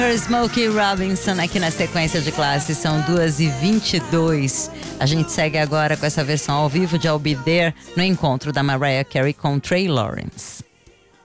Smokey Robinson aqui na sequência de classes, são 2h22. A gente segue agora com essa versão ao vivo de I'll Be There no encontro da Mariah Carey com Trey Lawrence.